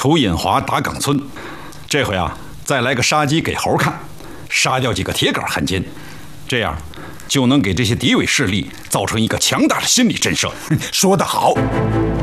楚引华打岗村，这回啊，再来个杀鸡给猴看，杀掉几个铁杆汉奸，这样就能给这些敌伪势力造成一个强大的心理震慑。 说得好。